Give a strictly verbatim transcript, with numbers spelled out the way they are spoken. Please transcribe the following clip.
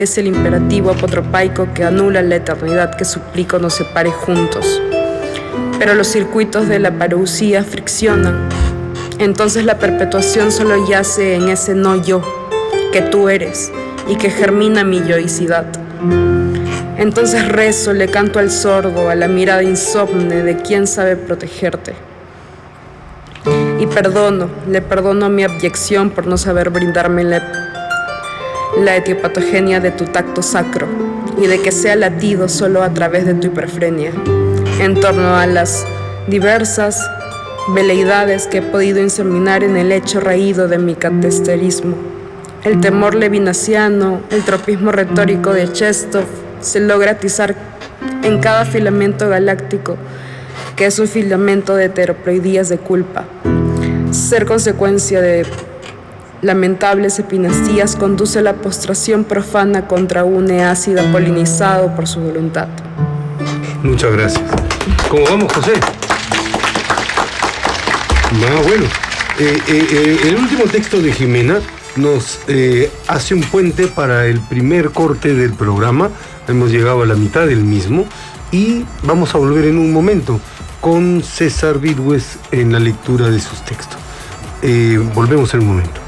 Es el imperativo apotropaico que anula la eternidad que suplico nos separe juntos. Pero los circuitos de la parucía friccionan. Entonces la perpetuación solo yace en ese no yo, que tú eres y que germina mi yoicidad. Entonces rezo, le canto al sordo, a la mirada insomne de quien sabe protegerte. Y perdono, le perdono mi abyección por no saber brindarme la la etiopatogenia de tu tacto sacro y de que sea latido solo a través de tu hiperfrenia, en torno a las diversas veleidades que he podido inseminar en el hecho raído de mi catesterismo. El temor levinasiano, el tropismo retórico de Chestov se logra atizar en cada filamento galáctico, que es un filamento de heteroploidías de culpa. Ser consecuencia de lamentables epinastías conduce a la postración profana contra un ácida polinizado por su voluntad. Muchas gracias. ¿Cómo vamos, José? Ah, bueno. Eh, eh, eh, el último texto de Jimena nos eh, hace un puente para el primer corte del programa. Hemos llegado a la mitad del mismo y vamos a volver en un momento con César Virgües en la lectura de sus textos. Eh, volvemos en un momento.